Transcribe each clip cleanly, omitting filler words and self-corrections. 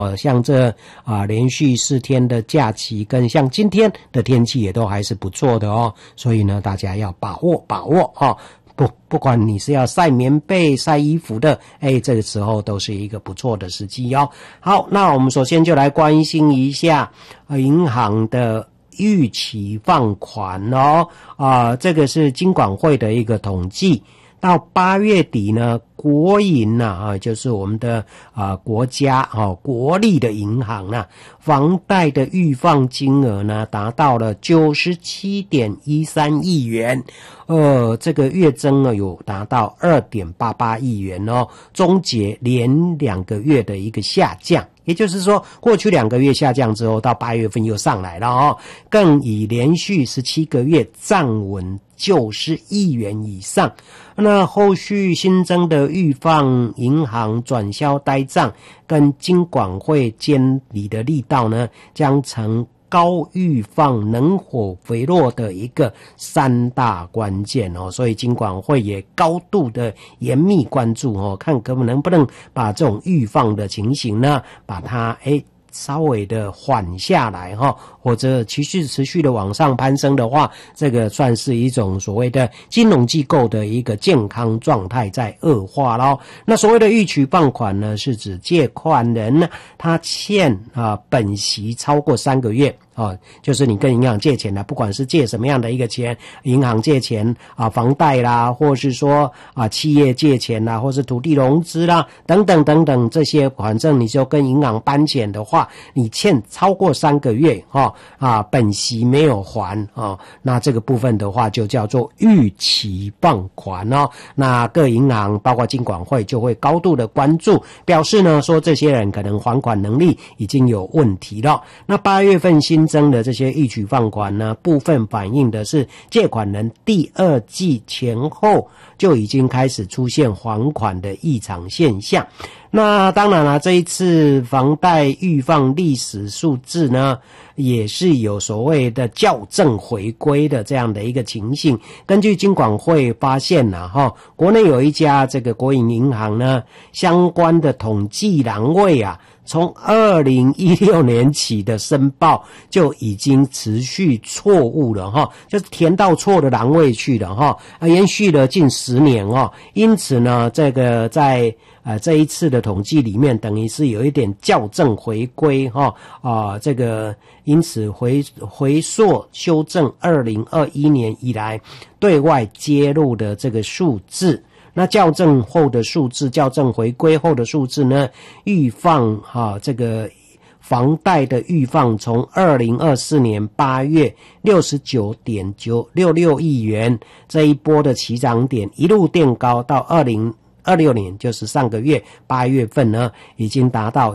像这连续4天的假期跟像今天的天气也都还是不错的哦，所以呢大家要把握哦。不管你是要晒棉被晒衣服的，这个时候都是一个不错的时机哦。好，那我们首先就来关心一下银行的逾期放款哦。这个是金管会的一个统计，到8月底呢，国银就是我们的国家国立的银行房贷的预放金额呢达到了 97.13 亿元，这个月增呢有达到 2.88 亿元哦，终结连2个月的一个下降。也就是说，过去2个月下降之后，到8月份又上来了哦，更以连续17个月站稳90亿元以上。那后续新增的预放银行转销呆账跟金管会监理的力道呢，将成高预放能否回落的一个3大关键哦，所以金管会也高度的严密关注哦，看能不能把这种预放的情形呢，把它稍微的缓下来或者持续的往上攀升的话，这个算是一种所谓的金融机构的一个健康状态在恶化咯。那所谓的逾期放款呢，是指借款人呢他欠本息超过3个月就是你跟银行借钱不管是借什么样的一个钱，银行借钱房贷啦，或是说企业借钱啦，或是土地融资啦，等等这些，反正你就跟银行搬钱的话，你欠超过3个月本息没有还那这个部分的话就叫做逾期放款那各银行包括金管会就会高度的关注，表示呢说这些人可能还款能力已经有问题了。那8月份新增的这些逾期放款呢，部分反映的是借款人第2季前后就已经开始出现还款的异常现象。那当然了，这一次房贷预放历史数字呢，也是有所谓的校正回归的这样的一个情形。根据金管会发现国内有一家这个国营银行呢，相关的统计栏位从2016年起的申报就已经持续错误了就是填到错的栏位去了延续了近10年因此呢，这个在这一次的统计里面，等于是有一点校正回归这个因此回溯修正2021年以来对外揭露的这个数字。那校正后的数字，校正回归后的数字呢，预放这个房贷的预放从2024年8月 69.966 亿元这一波的起涨点一路垫高到2026年，就是上个月8月份呢，已经达到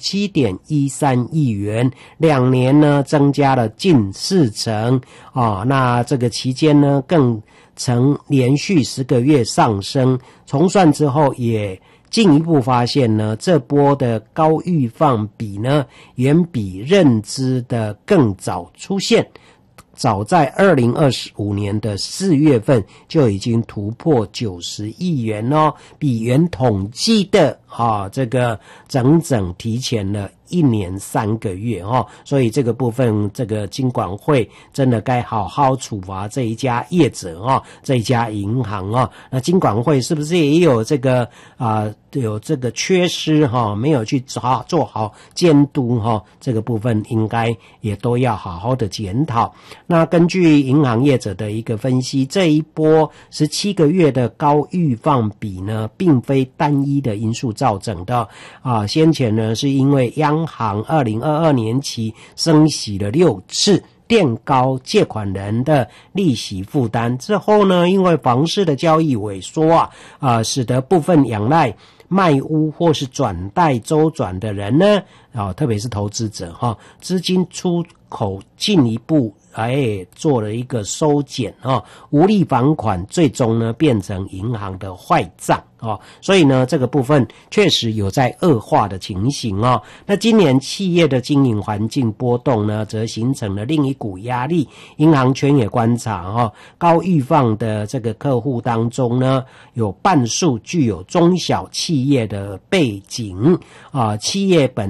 97.13 亿元，2年呢增加了近4成那这个期间呢更曾连续10个月上升，重算之后也进一步发现呢，这波的高预放比呢远比认知的更早出现，早在2025年的4月份就已经突破90亿元比原统计的这个整整提前了1年3个月所以这个部分这个金管会真的该好好处罚这一家业者这一家银行那金管会是不是也有这个有这个缺失没有去做好监督这个部分应该也都要好好的检讨。那根据银行业者的一个分析，这一波17个月的高预放比呢，并非单一的因素造成的先前呢是因为央行2022年起升息了6次，垫高借款人的利息负担之后呢，因为房市的交易萎缩使得部分仰赖卖屋或是转贷周转的人呢特别是投资者资金出口进一步做了一个收减无力还款，最终呢变成银行的坏账所以呢这个部分确实有在恶化的情形那今年企业的经营环境波动呢，则形成了另一股压力。银行圈也观察高预放的这个客户当中呢，有半数具有中小企业的背景企业本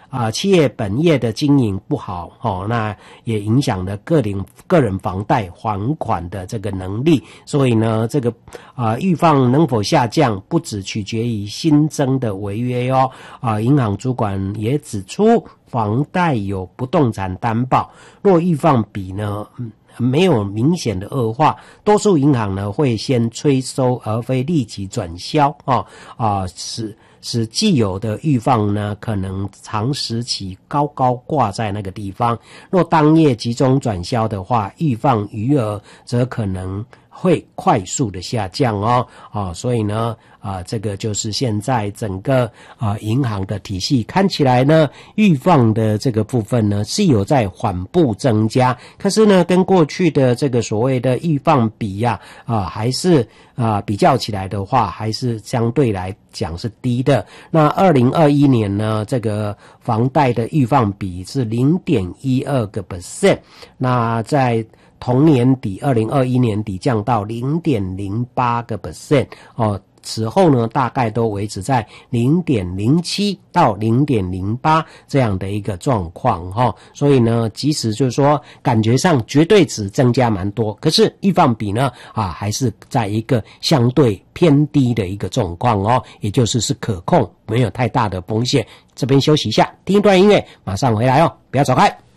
企业本业的经营不好那也影响了个人房贷还款的这个能力。所以呢，这个预放能否下降，不只取决于新增的违约银行主管也指出，房贷有不动产担保，若预放比呢没有明显的恶化，多数银行呢会先催收而非立即转销使既有的预放呢可能长时期高挂在那个地方。若当夜集中转销的话，预放余额则可能会快速的下降所以呢这个就是现在整个银行的体系看起来呢，预放的这个部分呢是有在缓步增加，可是呢跟过去的这个所谓的预放比还是比较起来的话，还是相对来讲是低的。那2021年呢，这个房贷的预放比是 0.12%， 那在同年底2021年底降到 0.08% 此后呢大概都维持在 0.07 到 0.08 这样的一个状况所以呢即使就是说感觉上绝对值增加蛮多，可是预放比呢还是在一个相对偏低的一个状况也就是可控，没有太大的风险。这边休息一下，听一段音乐，马上回来不要走开。